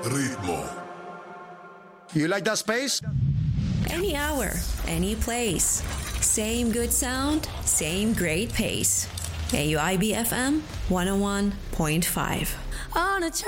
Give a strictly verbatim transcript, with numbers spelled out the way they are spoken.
Ritmo. You like that space? Any hour, any place. Same good sound, same great pace. A U I B F M one oh one point five. On a